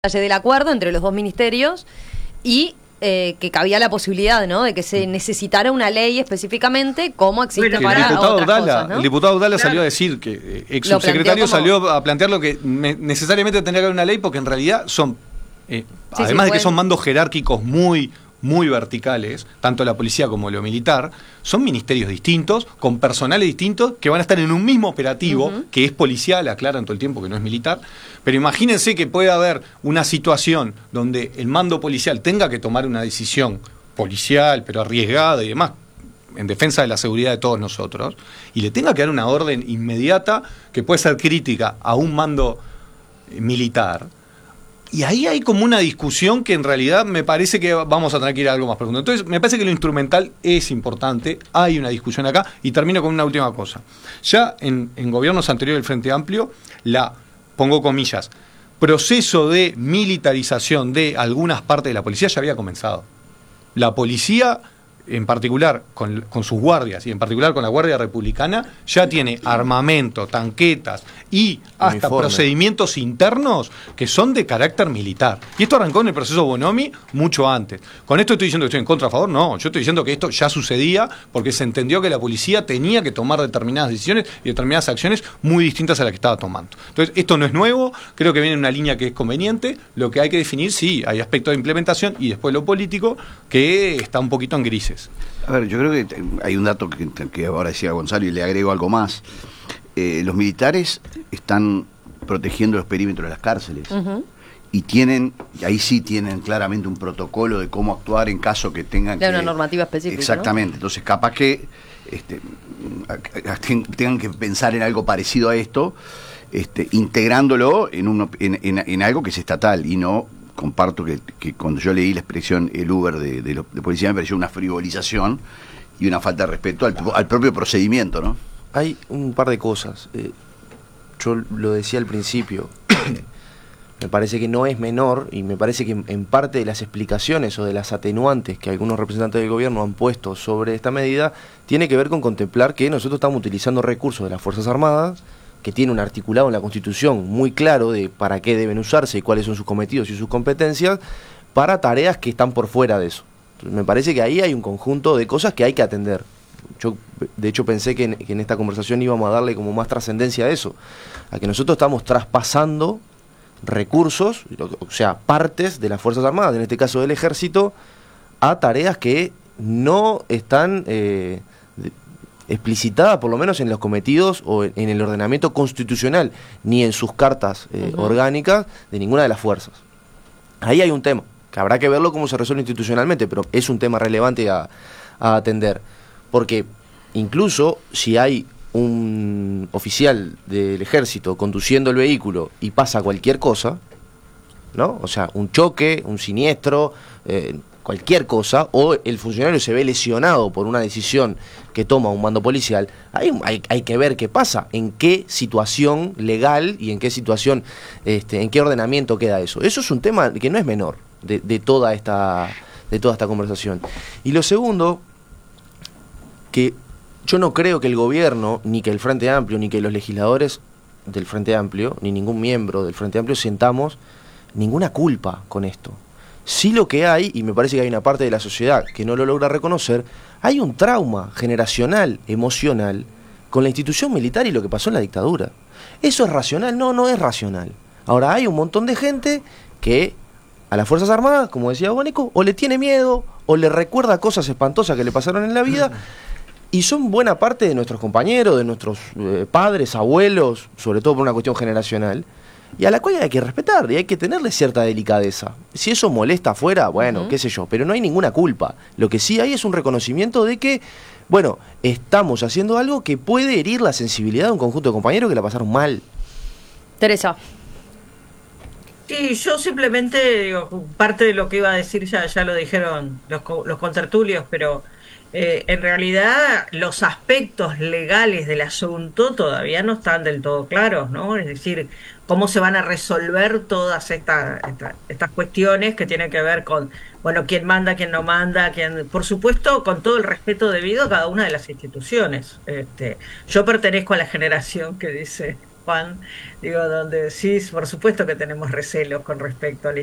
del acuerdo entre los dos ministerios y que cabía la posibilidad, ¿no?, de que se necesitara una ley específicamente como existe para otras cosas, ¿no? El diputado Dalla salió a decir que ex subsecretario salió a plantear lo que necesariamente tendría que haber una ley, porque en realidad son además de que son mandos jerárquicos muy verticales, tanto la policía como lo militar, son ministerios distintos, con personales distintos, que van a estar en un mismo operativo, que es policial, aclaran todo el tiempo que no es militar, pero imagínense que puede haber una situación donde el mando policial tenga que tomar una decisión policial, pero arriesgada y demás, en defensa de la seguridad de todos nosotros, y le tenga que dar una orden inmediata que puede ser crítica a un mando militar. Y ahí hay como una discusión que en realidad me parece que vamos a tener que ir a algo más profundo. Entonces, me parece que lo instrumental es importante, hay una discusión acá, y termino con una última cosa. Ya en gobiernos anteriores del Frente Amplio, pongo comillas, proceso de militarización de algunas partes de la policía ya había comenzado. La policía, en particular con sus guardias y en particular con la Guardia Republicana, ya tiene armamento, tanquetas y hasta procedimientos internos que son de carácter militar. Y esto arrancó en el proceso Bonomi mucho antes. ¿Con esto estoy diciendo que estoy en contra, a favor? No, yo estoy diciendo que esto ya sucedía porque se entendió que la policía tenía que tomar determinadas decisiones y determinadas acciones muy distintas a las que estaba tomando. Entonces, esto no es nuevo, creo que viene en una línea que es conveniente. Lo que hay que definir, sí, hay aspectos de implementación y después lo político que está un poquito en grises. A ver, yo creo que hay un dato que ahora decía Gonzalo y le agrego algo más. Los militares están protegiendo los perímetros de las cárceles y ahí sí tienen claramente un protocolo de cómo actuar en caso que tengan que... una normativa específica, exactamente, ¿no? Entonces capaz que tengan que pensar en algo parecido a esto, integrándolo en algo que es estatal y no... Comparto que cuando yo leí la expresión el Uber de policía me pareció una frivolización y una falta de respeto al propio procedimiento, ¿no? Hay un par de cosas. Yo lo decía al principio. Me parece que no es menor y me parece que en parte de las explicaciones o de las atenuantes que algunos representantes del gobierno han puesto sobre esta medida tiene que ver con contemplar que nosotros estamos utilizando recursos de las Fuerzas Armadas, que tiene un articulado en la Constitución muy claro de para qué deben usarse y cuáles son sus cometidos y sus competencias, para tareas que están por fuera de eso. Entonces, me parece que ahí hay un conjunto de cosas que hay que atender. Yo, de hecho, pensé que en esta conversación íbamos a darle como más trascendencia a eso, a que nosotros estamos traspasando recursos, o sea, partes de las Fuerzas Armadas, en este caso del Ejército, a tareas que no están... explicitada por lo menos en los cometidos o en el ordenamiento constitucional, ni en sus cartas orgánicas de ninguna de las fuerzas. Ahí hay un tema, que habrá que verlo cómo se resuelve institucionalmente, pero es un tema relevante a atender, porque incluso si hay un oficial del Ejército conduciendo el vehículo y pasa cualquier cosa, ¿no? O sea, un choque, un siniestro, cualquier cosa, o el funcionario se ve lesionado por una decisión que toma un mando policial, hay que ver qué pasa, en qué situación legal y en qué situación, en qué ordenamiento queda eso. Eso es un tema que no es menor de toda esta conversación. Y lo segundo, que yo no creo que el gobierno, ni que el Frente Amplio, ni que los legisladores del Frente Amplio, ni ningún miembro del Frente Amplio sentamos ninguna culpa con esto. Sí, lo que hay, y me parece que hay una parte de la sociedad que no lo logra reconocer, hay un trauma generacional, emocional, con la institución militar y lo que pasó en la dictadura. ¿Eso es racional? No, no es racional. Ahora, hay un montón de gente que a las Fuerzas Armadas, como decía Bónico, o le tiene miedo, o le recuerda cosas espantosas que le pasaron en la vida, y son buena parte de nuestros compañeros, de nuestros padres, abuelos, sobre todo por una cuestión generacional, y a la cual hay que respetar y hay que tenerle cierta delicadeza. Si eso molesta afuera, bueno, qué sé yo, pero no hay ninguna culpa. Lo que sí hay es un reconocimiento de que, bueno, estamos haciendo algo que puede herir la sensibilidad de un conjunto de compañeros que la pasaron mal. Teresa. Sí, yo simplemente digo, parte de lo que iba a decir ya lo dijeron los contertulios, pero en realidad los aspectos legales del asunto todavía no están del todo claros, ¿no? Es decir, cómo se van a resolver todas estas cuestiones que tienen que ver con, bueno, quién manda, quién no manda, por supuesto, con todo el respeto debido a cada una de las instituciones. Yo pertenezco a la generación que dice Juan, digo, donde sí, por supuesto que tenemos recelos con respecto a la